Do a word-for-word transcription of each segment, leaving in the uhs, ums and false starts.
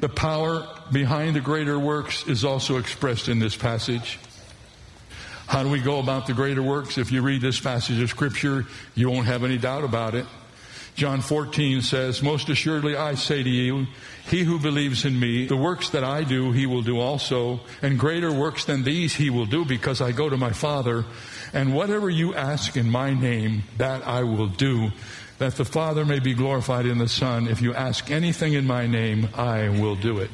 The power behind the greater works is also expressed in this passage. How do we go about the greater works? If you read this passage of Scripture, you won't have any doubt about it. John fourteen says, "Most assuredly I say to you, he who believes in me, the works that I do, he will do also, and greater works than these he will do, because I go to my Father. And whatever you ask in my name, that I will do, that the Father may be glorified in the Son. If you ask anything in my name, I will do it."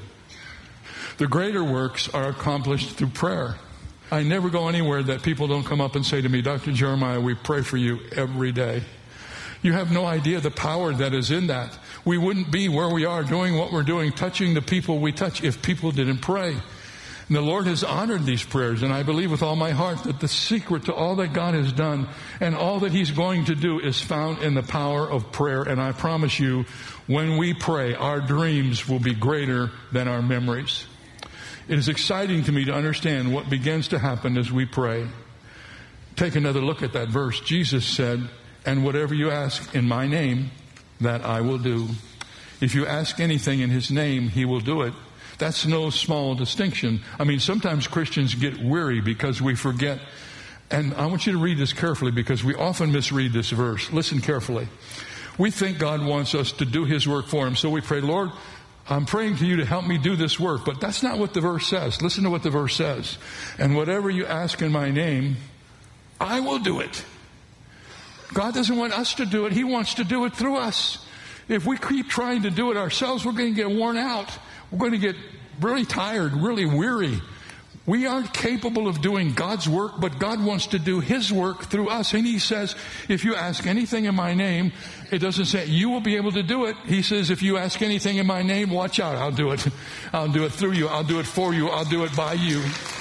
The greater works are accomplished through prayer. I never go anywhere that people don't come up and say to me, "Doctor Jeremiah, we pray for you every day." You have no idea the power that is in that. We wouldn't be where we are doing what we're doing, touching the people we touch, if people didn't pray. And the Lord has honored these prayers, and I believe with all my heart that the secret to all that God has done and all that He's going to do is found in the power of prayer. And I promise you, when we pray, our dreams will be greater than our memories. It is exciting to me to understand what begins to happen as we pray. Take another look at that verse. Jesus said, "And whatever you ask in my name, that I will do." If you ask anything in His name, He will do it. That's no small distinction. I mean, sometimes Christians get weary because we forget. And I want you to read this carefully, because we often misread this verse. Listen carefully. We think God wants us to do His work for Him. So we pray, "Lord, I'm praying to you to help me do this work." But that's not what the verse says. Listen to what the verse says. "And whatever you ask in my name, I will do it." God doesn't want us to do it. He wants to do it through us. If we keep trying to do it ourselves, we're going to get worn out. We're going to get really tired, really weary. We aren't capable of doing God's work, but God wants to do His work through us. And He says, if you ask anything in my name, it doesn't say you will be able to do it. He says, if you ask anything in my name, watch out, I'll do it. I'll do it through you. I'll do it for you. I'll do it by you.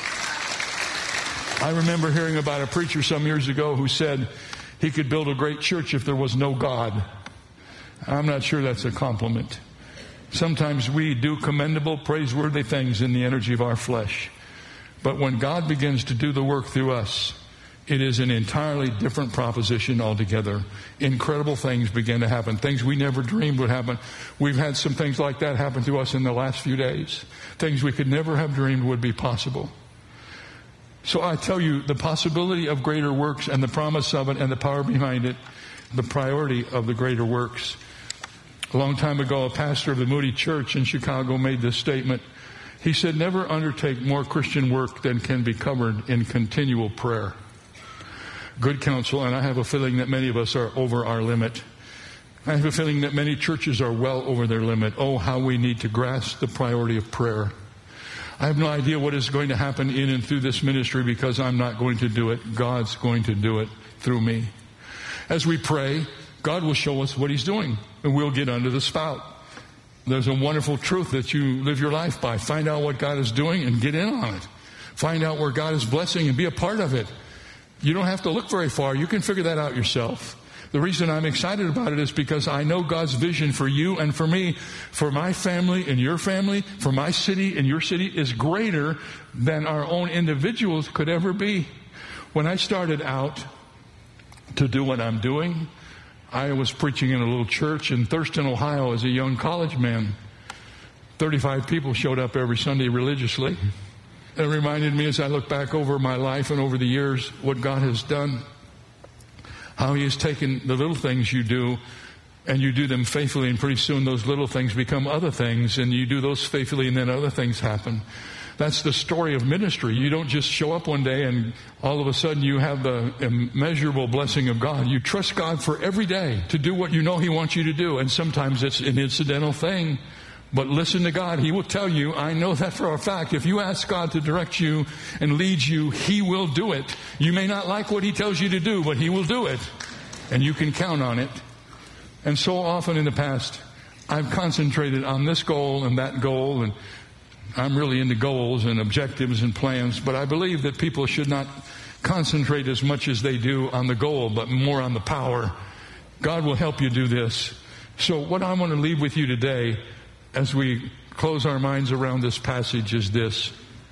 I remember hearing about a preacher some years ago who said he could build a great church if there was no God. I'm not sure that's a compliment. Sometimes we do commendable, praiseworthy things in the energy of our flesh. But when God begins to do the work through us, it is an entirely different proposition altogether. Incredible things begin to happen. Things we never dreamed would happen. We've had some things like that happen to us in the last few days. Things we could never have dreamed would be possible. So I tell you, the possibility of greater works and the promise of it and the power behind it, the priority of the greater works. A long time ago, a pastor of the Moody Church in Chicago made this statement. He said, "Never undertake more Christian work than can be covered in continual prayer." Good counsel, and I have a feeling that many of us are over our limit. I have a feeling that many churches are well over their limit. Oh, how we need to grasp the priority of prayer. I have no idea what is going to happen in and through this ministry, because I'm not going to do it. God's going to do it through me. As we pray, God will show us what He's doing, and we'll get under the spout. There's a wonderful truth that you live your life by. Find out what God is doing and get in on it. Find out where God is blessing and be a part of it. You don't have to look very far. You can figure that out yourself. The reason I'm excited about it is because I know God's vision for you and for me, for my family and your family, for my city and your city, is greater than our own individuals could ever be. When I started out to do what I'm doing, I was preaching in a little church in Thurston, Ohio as a young college man. thirty-five people showed up every Sunday religiously. It reminded me, as I look back over my life and over the years, what God has done. How He has taken the little things you do and you do them faithfully, and pretty soon those little things become other things, and you do those faithfully and then other things happen. That's the story of ministry. You don't just show up one day and all of a sudden you have the immeasurable blessing of God. You trust God for every day to do what you know He wants you to do, and sometimes it's an incidental thing. But listen to God. He will tell you, I know that for a fact, if you ask God to direct you and lead you, He will do it. You may not like what He tells you to do, but He will do it. And you can count on it. And so often in the past, I've concentrated on this goal and that goal, and I'm really into goals and objectives and plans, but I believe that people should not concentrate as much as they do on the goal, but more on the power. God will help you do this. So what I want to leave with you today as we close our minds around this passage is this.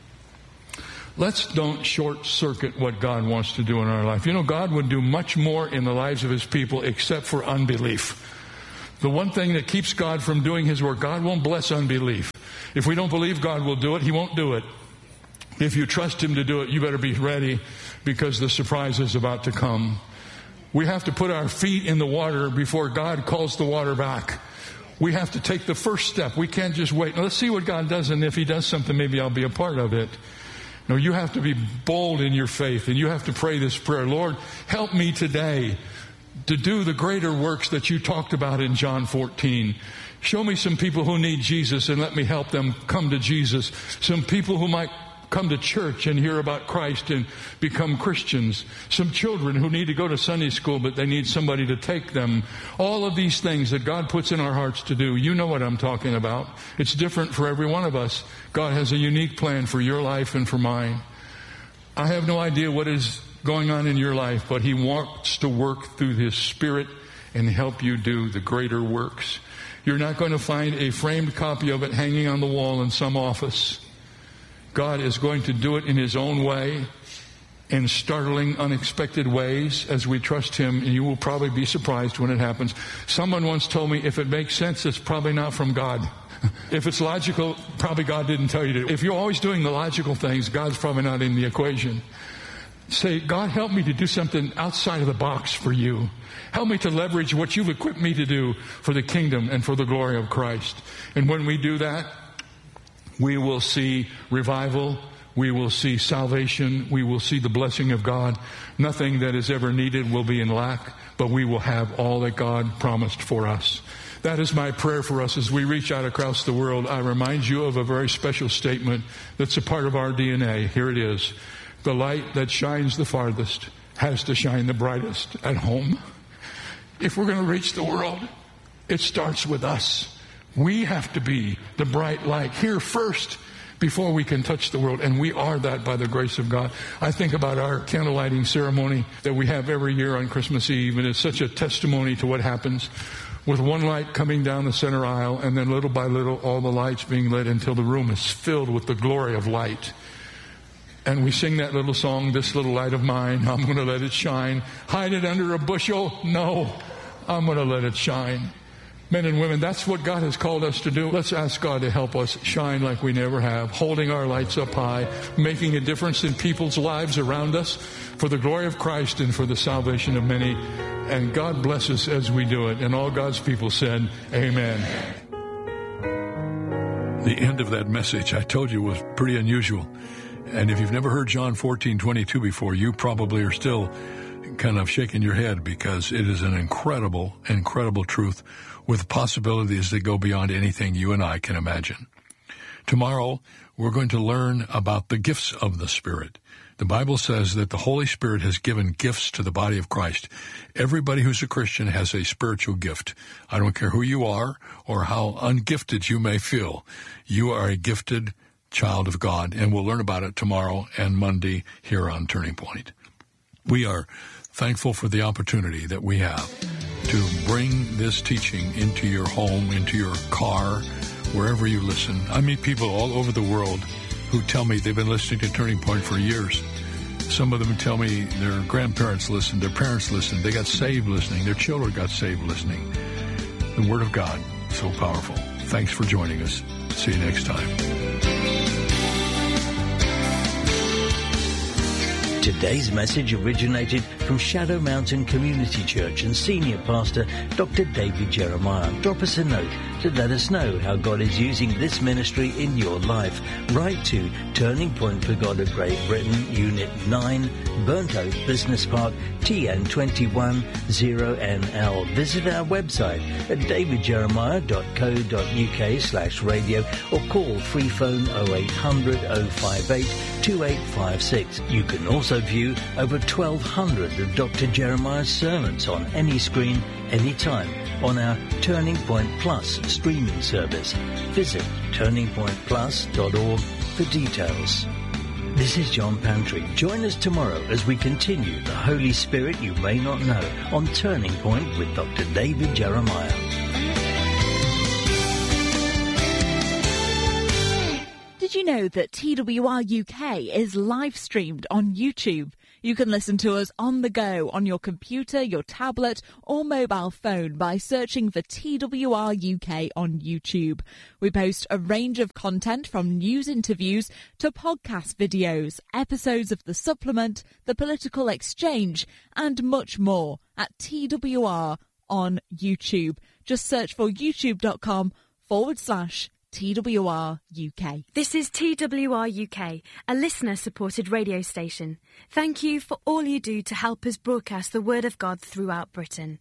Let's don't short circuit what God wants to do in our life. You know, God would do much more in the lives of His people except for unbelief. The one thing that keeps God from doing His work, God won't bless unbelief. If we don't believe God will do it, He won't do it. If you trust Him to do it, you better be ready, because the surprise is about to come. We have to put our feet in the water before God calls the water back. We have to take the first step. We can't just wait. Now, let's see what God does, and if He does something, maybe I'll be a part of it. No, you have to be bold in your faith, and you have to pray this prayer. Lord, help me today to do the greater works that you talked about in John fourteen. Show me some people who need Jesus, and let me help them come to Jesus. Some people who might come to church and hear about Christ and become Christians. Some children who need to go to Sunday school, but they need somebody to take them. All of these things that God puts in our hearts to do. You know what I'm talking about. It's different for every one of us. God has a unique plan for your life and for mine. I have no idea what is going on in your life, but He wants to work through His Spirit and help you do the greater works. You're not going to find a framed copy of it hanging on the wall in some office. God is going to do it in His own way, in startling, unexpected ways, as we trust Him, and you will probably be surprised when it happens. Someone once told me, if it makes sense, it's probably not from God. If it's logical, probably God didn't tell you to. If you're always doing the logical things, God's probably not in the equation. Say, God, help me to do something outside of the box for you. Help me to leverage what you've equipped me to do for the kingdom and for the glory of Christ. And when we do that, we will see revival, we will see salvation, we will see the blessing of God. Nothing that is ever needed will be in lack, but we will have all that God promised for us. That is my prayer for us as we reach out across the world. I remind you of a very special statement that's a part of our D N A. Here it is. The light that shines the farthest has to shine the brightest at home. If we're going to reach the world, it starts with us. We have to be the bright light here first before we can touch the world. And we are that by the grace of God. I think about our candle lighting ceremony that we have every year on Christmas Eve. And it's such a testimony to what happens with one light coming down the center aisle. And then little by little, all the lights being lit until the room is filled with the glory of light. And we sing that little song, this little light of mine, I'm going to let it shine. Hide it under a bushel? No, I'm going to let it shine. Men and women, that's what God has called us to do. Let's ask God to help us shine like we never have, holding our lights up high, making a difference in people's lives around us for the glory of Christ and for the salvation of many. And God bless us as we do it. And all God's people said, amen. The end of that message, I told you, was pretty unusual. And if you've never heard John fourteen twenty-two before, you probably are still kind of shaking your head, because it is an incredible, incredible truth with possibilities that go beyond anything you and I can imagine. Tomorrow, we're going to learn about the gifts of the Spirit. The Bible says that the Holy Spirit has given gifts to the body of Christ. Everybody who's a Christian has a spiritual gift. I don't care who you are or how ungifted you may feel. You are a gifted child of God, and we'll learn about it tomorrow and Monday here on Turning Point. We are thankful for the opportunity that we have to bring this teaching into your home, into your car, wherever you listen. I meet people all over the world who tell me they've been listening to Turning Point for years. Some of them tell me their grandparents listened, their parents listened, they got saved listening, their children got saved listening. The Word of God, so powerful. Thanks for joining us. See you next time. Today's message originated from Shadow Mountain Community Church and Senior Pastor Doctor David Jeremiah. Drop us a note to let us know how God is using this ministry in your life. Write to Turning Point for God of Great Britain, Unit nine, Burnt Oak Business Park, T N two one zero N L. Visit our website at davidjeremiah.co.uk slash radio or call free phone oh eight hundred oh five eight two eight five six. You can also view over twelve hundred of Doctor Jeremiah's sermons on any screen, anytime, on our Turning Point Plus streaming service. Visit turning point plus dot org for details. This is John Pantry. Join us tomorrow as we continue the Holy Spirit you may not know on Turning Point with Doctor David Jeremiah. Did you know that T W R U K is live streamed on YouTube? You can listen to us on the go on your computer, your tablet or mobile phone by searching for T W R U K on YouTube. We post a range of content from news interviews to podcast videos, episodes of The Supplement, The Political Exchange and much more at T W R on YouTube. Just search for youtube.com forward slash TWR UK. This is T W R U K, a listener-supported radio station. Thank you for all you do to help us broadcast the Word of God throughout Britain.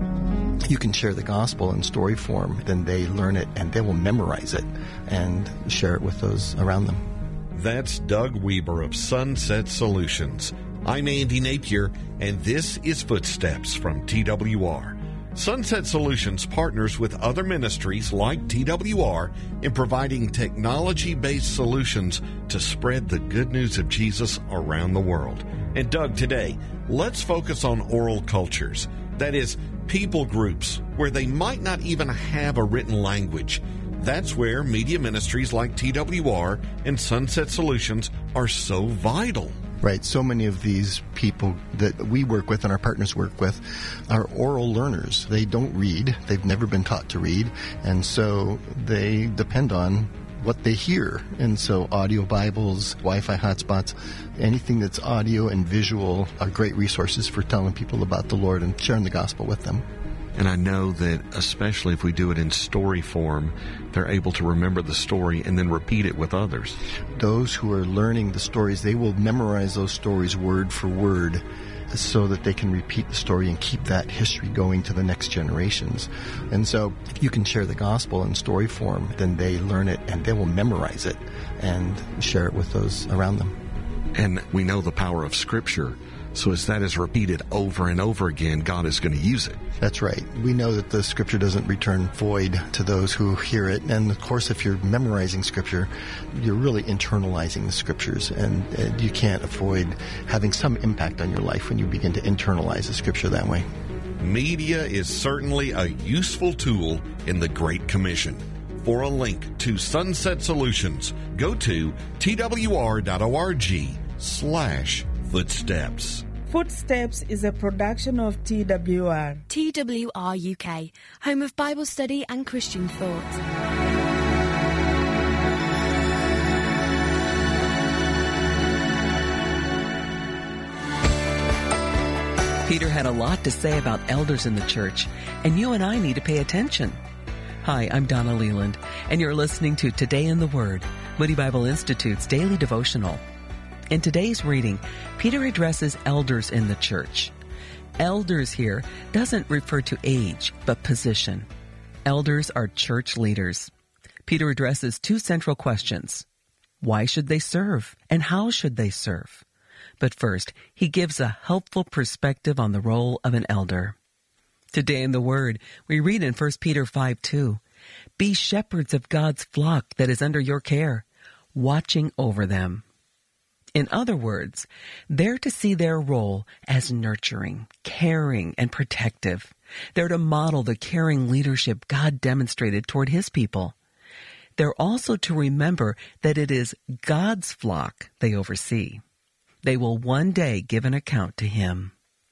You can share the gospel in story form, then they learn it and they will memorize it and share it with those around them. That's Doug Weber of Sunset Solutions. I'm Andy Napier, and this is Footsteps from T W R. Sunset Solutions partners with other ministries like T W R in providing technology-based solutions to spread the good news of Jesus around the world. And Doug, today, let's focus on oral cultures. That is, people groups where they might not even have a written language. That's where media ministries like T W R and Sunset Solutions are so vital. Right. So many of these people that we work with and our partners work with are oral learners. They don't read. They've never been taught to read. And so they depend on what they hear. And so audio Bibles, Wi-Fi hotspots, anything that's audio and visual are great resources for telling people about the Lord and sharing the gospel with them. And I know that especially if we do it in story form, they're able to remember the story and then repeat it with others. Those who are learning the stories, they will memorize those stories word for word so that they can repeat the story and keep that history going to the next generations. And so if you can share the gospel in story form, then they learn it and they will memorize it and share it with those around them. And we know the power of Scripture. So as that is repeated over and over again, God is going to use it. That's right. We know that the Scripture doesn't return void to those who hear it. And, of course, if you're memorizing Scripture, you're really internalizing the Scriptures. And, and you can't avoid having some impact on your life when you begin to internalize the Scripture that way. Media is certainly a useful tool in the Great Commission. For a link to Sunset Solutions, go to twr.org slash footsteps. Footsteps is a production of T W R. T W R U K, home of Bible study and Christian thought. Peter had a lot to say about elders in the church, and you and I need to pay attention. Hi, I'm Donna Leland, and you're listening to Today in the Word, Moody Bible Institute's daily devotional. In today's reading, Peter addresses elders in the church. Elders here doesn't refer to age, but position. Elders are church leaders. Peter addresses two central questions. Why should they serve, and how should they serve? But first, he gives a helpful perspective on the role of an elder. Today in the Word, we read in First Peter five two, "Be shepherds of God's flock that is under your care, watching over them." In other words, they're to see their role as nurturing, caring, and protective. They're to model the caring leadership God demonstrated toward His people. They're also to remember that it is God's flock they oversee. They will one day give an account to Him.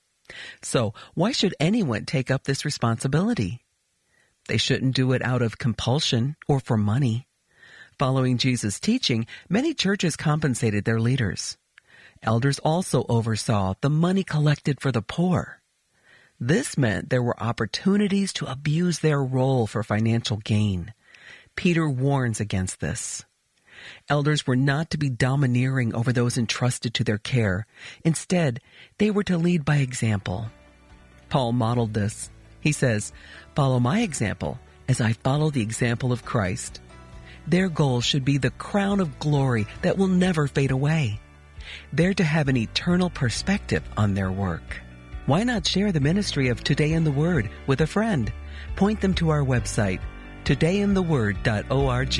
So, why should anyone take up this responsibility? They shouldn't do it out of compulsion or for money. Following Jesus' teaching, many churches compensated their leaders. Elders also oversaw the money collected for the poor. This meant there were opportunities to abuse their role for financial gain. Peter warns against this. Elders were not to be domineering over those entrusted to their care. Instead, they were to lead by example. Paul modeled this. He says, "Follow my example as I follow the example of Christ." Their goal should be the crown of glory that will never fade away. They're to have an eternal perspective on their work. Why not share the ministry of Today in the Word with a friend? Point them to our website, today in the word dot org.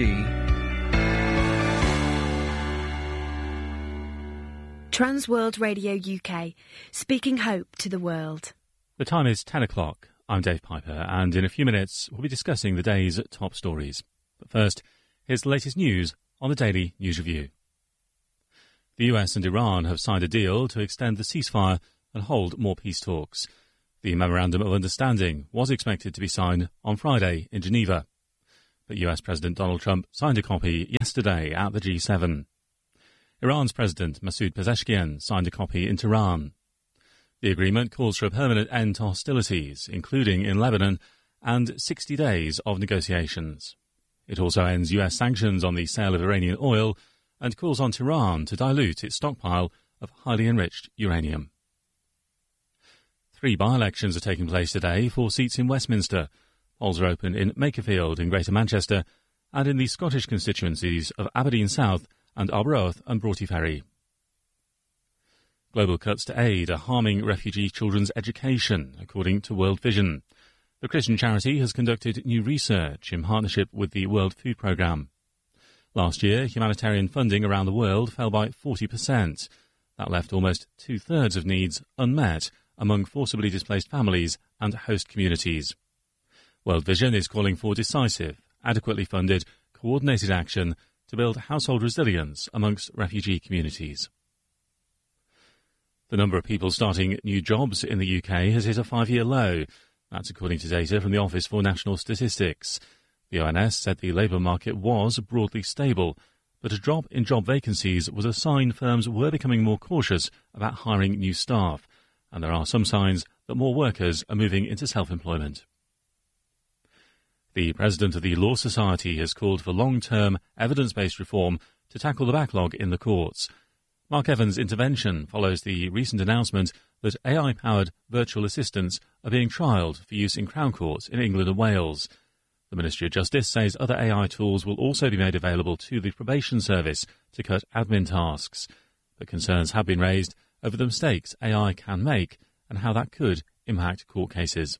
Transworld Radio U K, speaking hope to the world. The time is ten o'clock. I'm Dave Piper, and in a few minutes we'll be discussing the day's top stories. But first, here's the latest news on the Daily News Review. The U S and Iran have signed a deal to extend the ceasefire and hold more peace talks. The Memorandum of Understanding was expected to be signed on Friday in Geneva, but U S President Donald Trump signed a copy yesterday at the G seven. Iran's President Masoud Pezeshkian signed a copy in Tehran. The agreement calls for a permanent end to hostilities, including in Lebanon, and sixty days of negotiations. It also ends U S sanctions on the sale of Iranian oil and calls on Tehran to dilute its stockpile of highly enriched uranium. Three by-elections are taking place today for seats in Westminster. Polls are open in Makerfield in Greater Manchester and in the Scottish constituencies of Aberdeen South and Arbroath and Broughty Ferry. Global cuts to aid are harming refugee children's education, according to World Vision. The Christian charity has conducted new research in partnership with the World Food Programme. Last year, humanitarian funding around the world fell by forty percent. That left almost two-thirds of needs unmet among forcibly displaced families and host communities. World Vision is calling for decisive, adequately funded, coordinated action to build household resilience amongst refugee communities. The number of people starting new jobs in the U K has hit a five-year low. That's according to data from the Office for National Statistics. The O N S said the labour market was broadly stable, but a drop in job vacancies was a sign firms were becoming more cautious about hiring new staff, and there are some signs that more workers are moving into self-employment. The president of the Law Society has called for long-term, evidence-based reform to tackle the backlog in the courts. Mark Evans' intervention follows the recent announcement that A I-powered virtual assistants are being trialled for use in Crown Courts in England and Wales. The Ministry of Justice says other A I tools will also be made available to the probation service to cut admin tasks, but concerns have been raised over the mistakes A I can make and how that could impact court cases.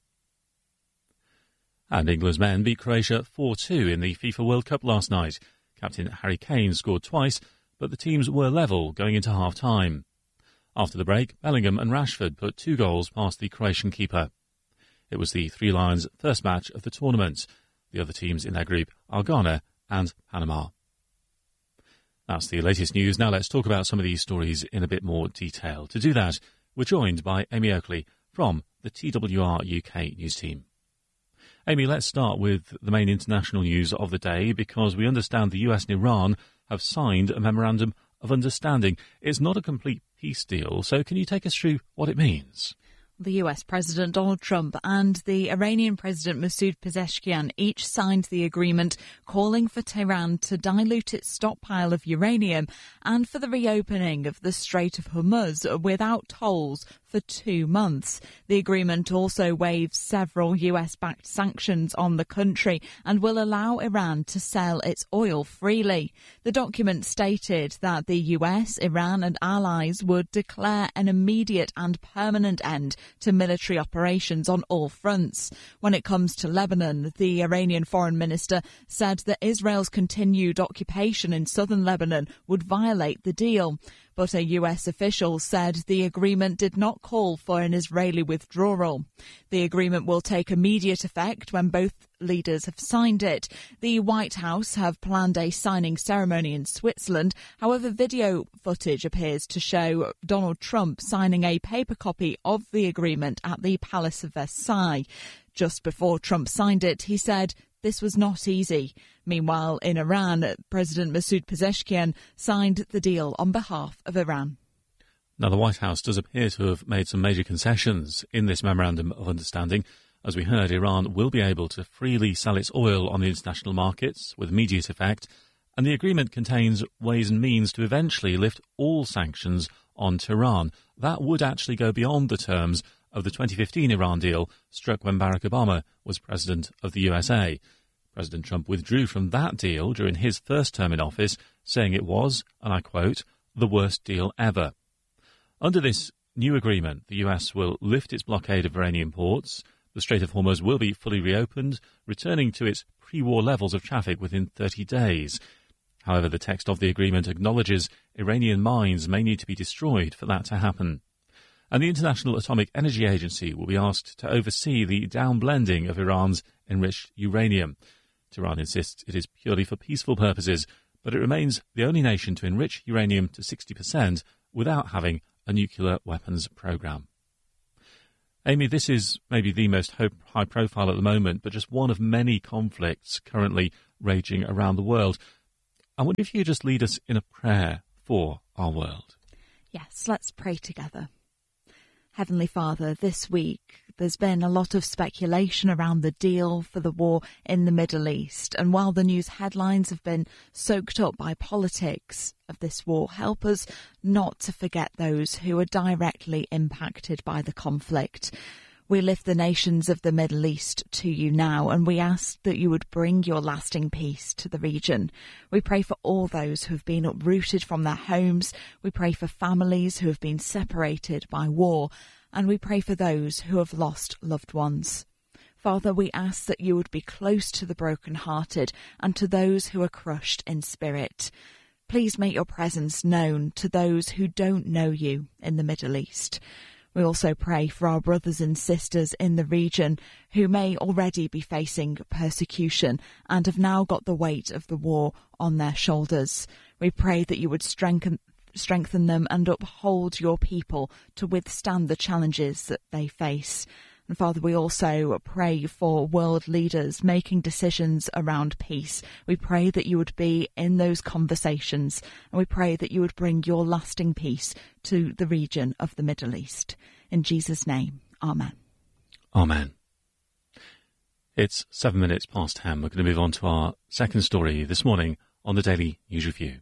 And England's men beat Croatia four two in the FIFA World Cup last night. Captain Harry Kane scored twice, but the teams were level going into half-time. After the break, Bellingham and Rashford put two goals past the Croatian keeper. It was the Three Lions' first match of the tournament. The other teams in their group are Ghana and Panama. That's the latest news. Now let's talk about some of these stories in a bit more detail. To do that, we're joined by Amy Oakley from the T W R U K news team. Amy, let's start with the main international news of the day, because we understand the U S and Iran have signed a memorandum of understanding. It's not a complete peace deal, so can you take us through what it means? The U S President Donald Trump and the Iranian President Masoud Pezeshkian each signed the agreement calling for Tehran to dilute its stockpile of uranium and for the reopening of the Strait of Hormuz without tolls for two months. The agreement also waives several U S-backed sanctions on the country and will allow Iran to sell its oil freely. The document stated that the U S, Iran and allies would declare an immediate and permanent end to military operations on all fronts. When it comes to Lebanon, the Iranian foreign minister said that Israel's continued occupation in southern Lebanon would violate the deal. But a U S official said the agreement did not call for an Israeli withdrawal. The agreement will take immediate effect when both leaders have signed it. The White House have planned a signing ceremony in Switzerland. However, video footage appears to show Donald Trump signing a paper copy of the agreement at the Palace of Versailles. Just before Trump signed it, he said, "This was not easy." Meanwhile, in Iran, President Masoud Pezeshkian signed the deal on behalf of Iran. Now, the White House does appear to have made some major concessions in this memorandum of understanding. As we heard, Iran will be able to freely sell its oil on the international markets with immediate effect, and the agreement contains ways and means to eventually lift all sanctions on Tehran. That would actually go beyond the terms of the twenty fifteen Iran deal struck when Barack Obama was president of the U S A. President Trump withdrew from that deal during his first term in office, saying it was, and I quote, the worst deal ever. Under this new agreement, the U S will lift its blockade of Iranian ports, the Strait of Hormuz will be fully reopened, returning to its pre-war levels of traffic within thirty days. However, the text of the agreement acknowledges Iranian mines may need to be destroyed for that to happen. And the International Atomic Energy Agency will be asked to oversee the downblending of Iran's enriched uranium. Tehran insists it is purely for peaceful purposes, but it remains the only nation to enrich uranium to sixty percent without having a nuclear weapons program. Amy, this is maybe the most high profile at the moment, but just one of many conflicts currently raging around the world. I wonder if you could just lead us in a prayer for our world. Yes, let's pray together. Heavenly Father, this week there's been a lot of speculation around the deal for the war in the Middle East. And while the news headlines have been soaked up by politics of this war, help us not to forget those who are directly impacted by the conflict. We lift the nations of the Middle East to you now, and we ask that you would bring your lasting peace to the region. We pray for all those who have been uprooted from their homes. We pray for families who have been separated by war, and we pray for those who have lost loved ones. Father, we ask that you would be close to the brokenhearted and to those who are crushed in spirit. Please make your presence known to those who don't know you in the Middle East. We also pray for our brothers and sisters in the region who may already be facing persecution and have now got the weight of the war on their shoulders. We pray that you would strengthen strengthen them and uphold your people to withstand the challenges that they face. And Father, we also pray for world leaders making decisions around peace. We pray that you would be in those conversations, and we pray that you would bring your lasting peace to the region of the Middle East. In Jesus' name, amen. Amen. It's seven minutes past ten. We're going to move on to our second story this morning on the Daily News Review.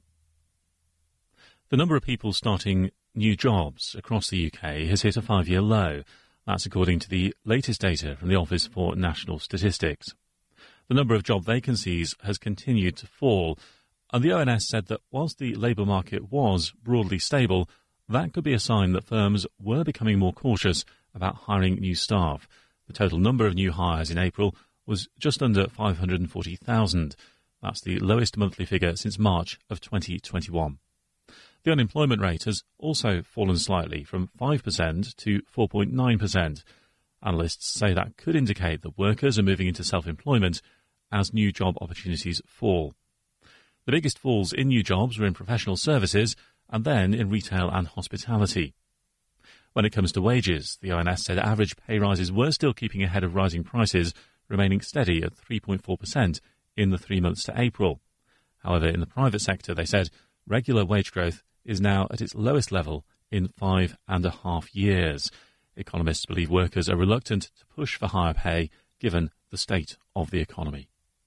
The number of people starting new jobs across the U K has hit a five-year low. That's according to the latest data from the Office for National Statistics. The number of job vacancies has continued to fall, and the O N S said that whilst the labour market was broadly stable, that could be a sign that firms were becoming more cautious about hiring new staff. The total number of new hires in April was just under five hundred forty thousand. That's the lowest monthly figure since March of twenty twenty-one. The unemployment rate has also fallen slightly from five percent to four point nine percent. Analysts say that could indicate that workers are moving into self-employment as new job opportunities fall. The biggest falls in new jobs were in professional services and then in retail and hospitality. When it comes to wages, the O N S said average pay rises were still keeping ahead of rising prices, remaining steady at three point four percent in the three months to April. However, in the private sector, they said regular wage growth is now at its lowest level in five and a half years. Economists believe workers are reluctant to push for higher pay given the state of the economy.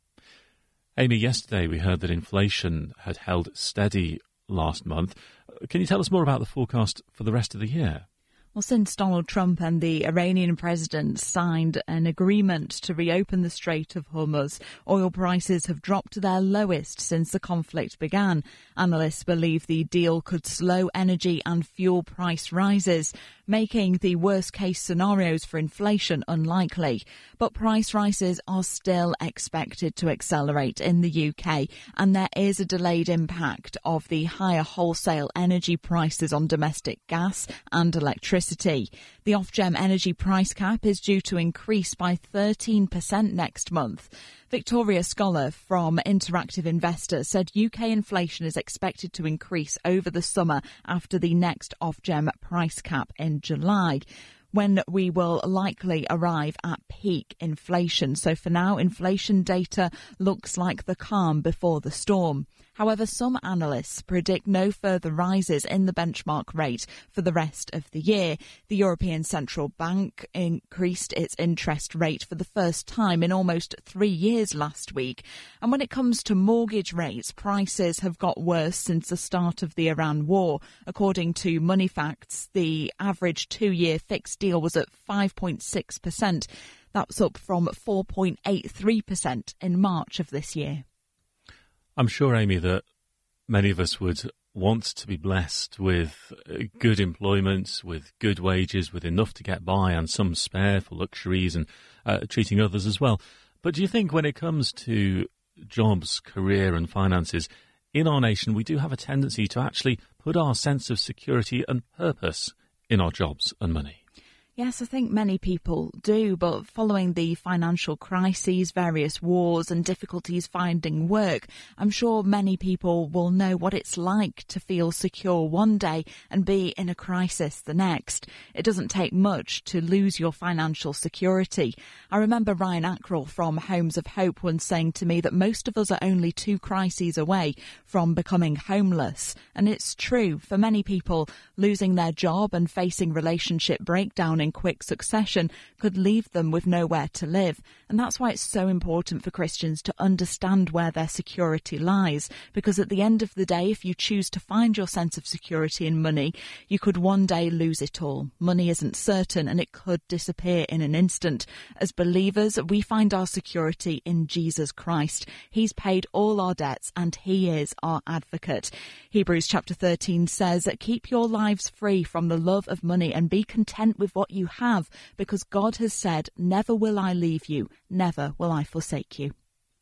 Amy, yesterday we heard that inflation had held steady last month. Can you tell us more about the forecast for the rest of the year? Well, since Donald Trump and the Iranian president signed an agreement to reopen the Strait of Hormuz, oil prices have dropped to their lowest since the conflict began. Analysts believe the deal could slow energy and fuel price rises, making the worst-case scenarios for inflation unlikely. But price rises are still expected to accelerate in the U K, and there is a delayed impact of the higher wholesale energy prices on domestic gas and electricity. The Ofgem energy price cap is due to increase by thirteen percent next month. Victoria Scholar from Interactive Investor said U K inflation is expected to increase over the summer after the next Ofgem price cap in July, when we will likely arrive at peak inflation. So for now, inflation data looks like the calm before the storm. However, some analysts predict no further rises in the benchmark rate for the rest of the year. The European Central Bank increased its interest rate for the first time in almost three years last week. And when it comes to mortgage rates, prices have got worse since the start of the Iran war. According to Money Facts, the average two-year fixed deal was at five point six percent. That's up from four point eight three percent in March of this year. I'm sure, Amy, that many of us would want to be blessed with good employment, with good wages, with enough to get by and some spare for luxuries and uh, treating others as well. But do you think when it comes to jobs, career and finances, in our nation we do have a tendency to actually put our sense of security and purpose in our jobs and money? Yes, I think many people do, but following the financial crises, various wars and difficulties finding work, I'm sure many people will know what it's like to feel secure one day and be in a crisis the next. It doesn't take much to lose your financial security. I remember Ryan Ackrell from Homes of Hope once saying to me that most of us are only two crises away from becoming homeless. And it's true. For many people, losing their job and facing relationship breakdown in quick succession could leave them with nowhere to live. And that's why it's so important for Christians to understand where their security lies, because at the end of the day, if you choose to find your sense of security in money, you could one day lose it all. Money isn't certain and it could disappear in an instant. As believers, we find our security in Jesus Christ. He's paid all our debts and he is our advocate. Hebrews chapter thirteen says, keep your lives free from the love of money and be content with what you have, because God has said, never will I leave you, never will I forsake you.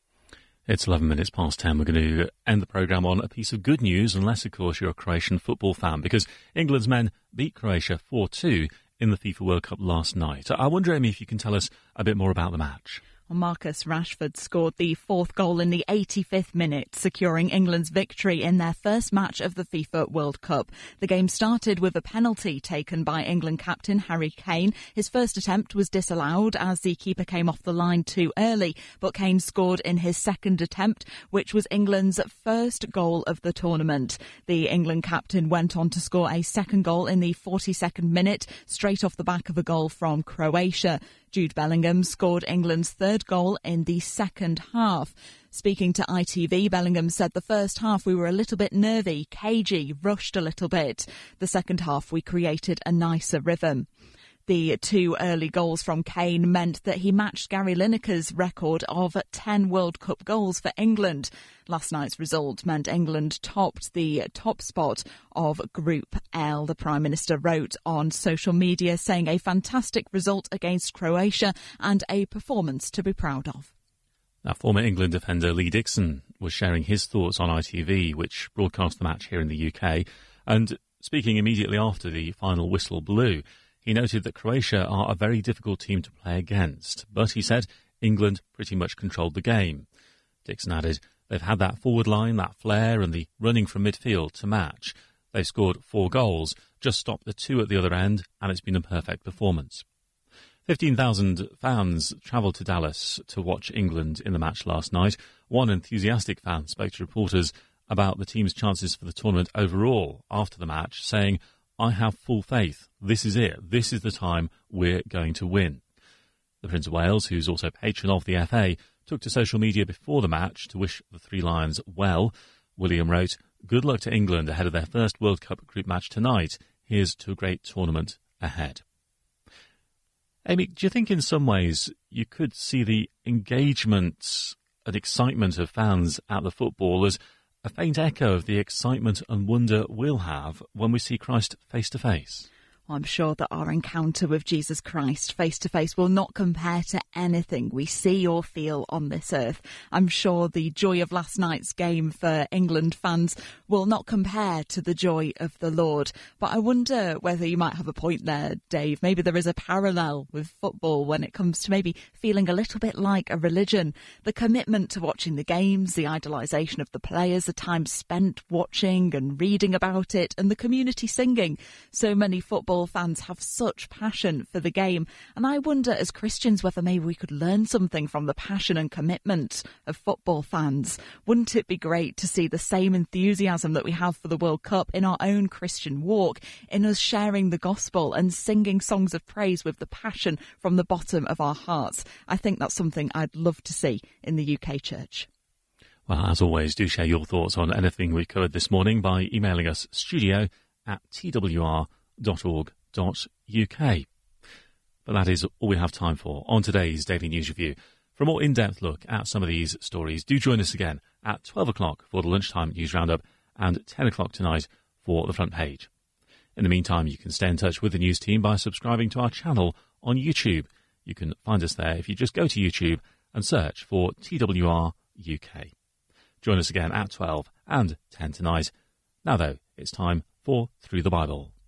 It's eleven minutes past ten. We're going to end the programme on a piece of good news, unless, of course, you're a Croatian football fan, because England's men beat Croatia four two in the FIFA World Cup last night. I wonder, Amy, if you can tell us a bit more about the match. Marcus Rashford scored the fourth goal in the eighty-fifth minute, securing England's victory in their first match of the FIFA World Cup. The game started with a penalty taken by England captain Harry Kane. His first attempt was disallowed as the keeper came off the line too early, but Kane scored in his second attempt, which was England's first goal of the tournament. The England captain went on to score a second goal in the forty-second minute, straight off the back of a goal from Croatia. Jude Bellingham scored England's third goal in the second half. Speaking to I T V, Bellingham said the first half we were a little bit nervy, cagey, rushed a little bit. The second half we created a nicer rhythm. The two early goals from Kane meant that he matched Gary Lineker's record of ten World Cup goals for England. Last night's result meant England topped the top spot of Group L. The Prime Minister wrote on social media saying a fantastic result against Croatia and a performance to be proud of. Now, former England defender Lee Dixon was sharing his thoughts on I T V, which broadcast the match here in the U K. And speaking immediately after the final whistle blew, he noted that Croatia are a very difficult team to play against, but he said England pretty much controlled the game. Dixon added, they've had that forward line, that flair and the running from midfield to match. They've scored four goals, just stopped the two at the other end, and it's been a perfect performance. fifteen thousand fans travelled to Dallas to watch England in the match last night. One enthusiastic fan spoke to reporters about the team's chances for the tournament overall after the match, saying, I have full faith. This is it. This is the time we're going to win. The Prince of Wales, who's also patron of the F A, took to social media before the match to wish the Three Lions well. William wrote, good luck to England ahead of their first World Cup group match tonight. Here's to a great tournament ahead. Amy, do you think in some ways you could see the engagement and excitement of fans at the football as a faint echo of the excitement and wonder we'll have when we see Christ face to face? I'm sure that our encounter with Jesus Christ face to face will not compare to anything we see or feel on this earth. I'm sure the joy of last night's game for England fans will not compare to the joy of the Lord. But I wonder whether you might have a point there, Dave. Maybe there is a parallel with football when it comes to maybe feeling a little bit like a religion. The commitment to watching the games, the idolisation of the players, the time spent watching and reading about it, and the community singing. So many football fans have such passion for the game, and I wonder as Christians whether maybe we could learn something from the passion and commitment of football fans. Wouldn't it be great to see the same enthusiasm that we have for the World Cup in our own Christian walk, in us sharing the gospel and singing songs of praise with the passion from the bottom of our hearts? I think that's something I'd love to see in the U K church. Well, as always, do share your thoughts on anything we covered this morning by emailing us studio at t w r dot org dot u k. But that is all we have time for on today's Daily News Review. For a more in-depth look at some of these stories, do join us again at twelve o'clock for the lunchtime news roundup and ten o'clock tonight for the front page. In the meantime, you can stay in touch with the news team by subscribing to our channel on YouTube. You can find us there if you just go to YouTube and search for T W R U K. Join us again at twelve and ten tonight. Now, though, it's time for Through the Bible.